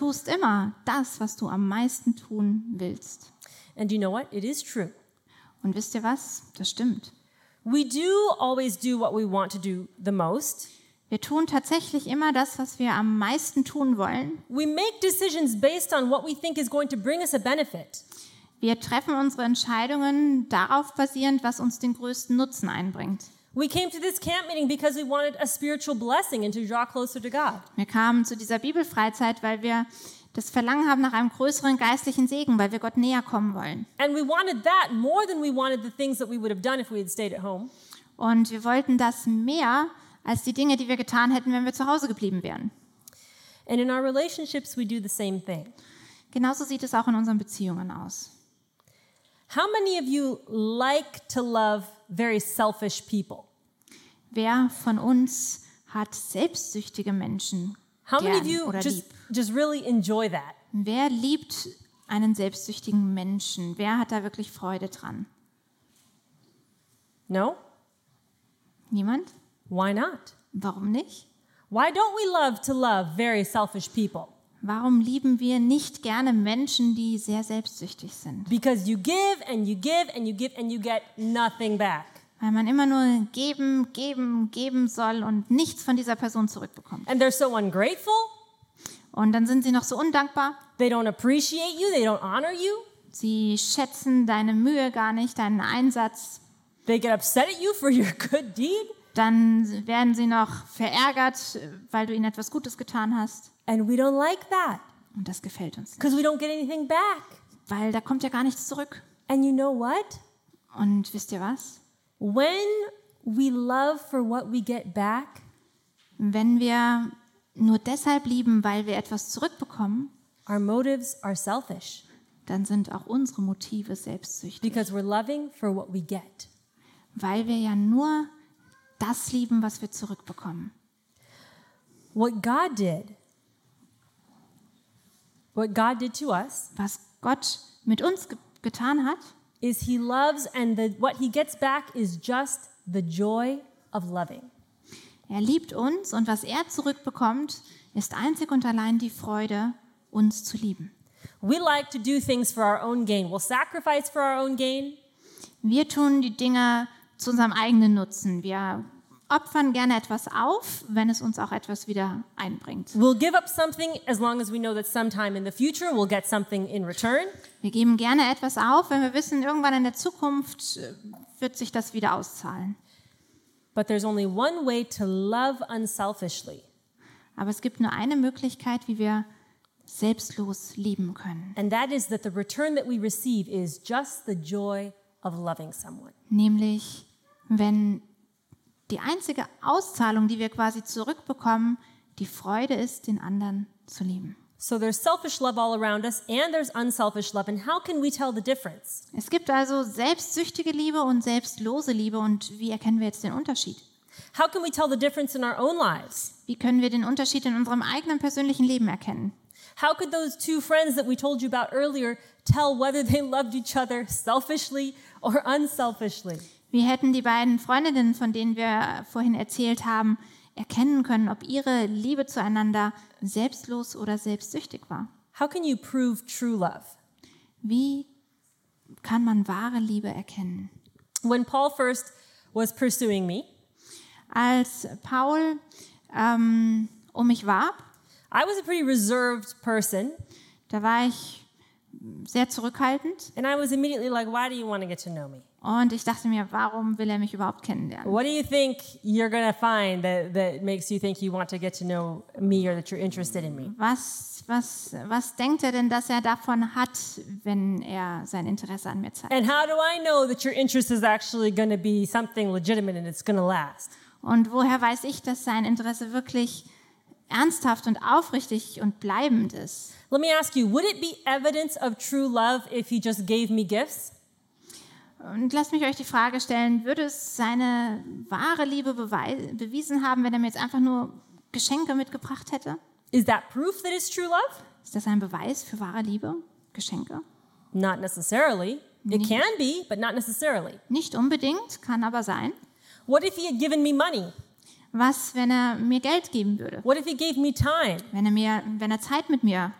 tust immer das, was du am meisten tun willst. And you know what? It is true. Und wisst ihr was? Das stimmt. We do always do what we want to do the most. Wir tun tatsächlich immer das, was wir am meisten tun wollen. We make decisions based on what we think is going to bring us a benefit. Wir treffen unsere Entscheidungen darauf basierend, was uns den größten Nutzen einbringt. We came to this camp meeting because we wanted a spiritual blessing and to draw closer to God. Wir kamen zu dieser Bibelfreizeit, weil wir das Verlangen haben nach einem größeren geistlichen Segen, weil wir Gott näher kommen wollen. And we wanted that more than we wanted the things that we would have done if we had stayed at home. Und wir wollten das mehr als die Dinge, die wir getan hätten, wenn wir zu Hause geblieben wären. And in our relationships, we do the same thing. Genauso sieht es auch in unseren Beziehungen aus. How many of you like to love very selfish people? Wer von uns hat selbstsüchtige Menschen How many of gern you oder lieb? just really enjoy that? Wer liebt einen selbstsüchtigen Menschen? Wer hat da wirklich Freude dran? No? Niemand? Why not? Warum nicht? Why don't we love to love very selfish people? Warum lieben wir nicht gerne Menschen, die sehr selbstsüchtig sind? Because you give and you give and you give and you get nothing back. Weil man immer nur geben, geben, geben soll und nichts von dieser Person zurückbekommt. And they're so ungrateful. Und dann sind sie noch so undankbar. They don't appreciate you. They don't honor you. Sie schätzen deine Mühe gar nicht, deinen Einsatz. They get upset at you for your good deed. Dann werden sie noch verärgert, weil du ihnen etwas Gutes getan hast. And we don't like that Und das gefällt uns nicht, because we don't get anything back. weil da kommt ja gar nichts zurück. And you know what? Und wisst ihr was? When we love for what we get back, Wenn wir nur deshalb lieben, weil wir etwas zurückbekommen, our motives are selfish dann sind auch unsere Motive selbstsüchtig. because we're loving for what we get. Weil wir ja nur das lieben, was wir zurückbekommen. What God did to us Was Gott mit uns getan hat, is he loves and what he gets back is just the joy of loving. er liebt uns und was er zurückbekommt, ist einzig und allein die Freude, uns zu lieben. We like to do things for our own gain. We'll sacrifice for our own gain. Wir tun die Dinge zu unserem eigenen Nutzen. Wir opfern gerne etwas auf, wenn es uns auch etwas wieder einbringt. We'll give up something as long as we know that sometime in the future we'll get something in return. Wir geben gerne etwas auf, wenn wir wissen, irgendwann in der Zukunft wird sich das wieder auszahlen. But there's only one way to love unselfishly, Aber es gibt nur eine Möglichkeit, wie wir selbstlos lieben können. and that is that the return that we receive is just the joy of loving someone. Nämlich, wenn die einzige Auszahlung, die wir quasi zurückbekommen, die Freude ist, den anderen zu lieben. So there's selfish love all around us and there's unselfish love, and how can we tell the difference? Es gibt also selbstsüchtige Liebe und selbstlose Liebe. Und wie erkennen wir jetzt den Unterschied? How can we tell the difference in our own lives? Wie können wir den Unterschied in unserem eigenen persönlichen Leben erkennen? How could those two friends that we told you about earlier tell whether they loved each other selfishly or unselfishly? Wie hätten die beiden Freundinnen, von denen wir vorhin erzählt haben, erkennen können, ob ihre Liebe zueinander selbstlos oder selbstsüchtig war? How can you prove true love? Wie kann man wahre Liebe erkennen? When Paul first was pursuing me, Als Paul um mich warb, I was a pretty reserved person, da war ich sehr zurückhaltend and I was immediately like, why do you want to get to know me? und ich dachte mir, warum will er mich überhaupt kennenlernen? What do you think you're going to find that makes you think you want to get to know me or that you're interested in me? Was denkt er denn, dass er davon hat, wenn er sein Interesse an mir zeigt? And how do I know that your interest is actually going to be something legitimate and it's going to last? Und woher weiß ich, dass sein Interesse wirklich ernsthaft und aufrichtig und bleibend ist? Let me ask you, would it be evidence of true love if he just gave me gifts? Und lasst mich euch die Frage stellen, würde es seine wahre Liebe bewiesen haben, wenn er mir jetzt einfach nur Geschenke mitgebracht hätte? Is that proof that it's true love? Ist das ein Beweis für wahre Liebe? Geschenke? Not necessarily. It Nee. can be, but not necessarily. Nicht unbedingt, kann aber sein. What if he had given me money? Was, wenn er mir Geld geben würde? What if he gave me time? Wenn er Zeit mit mir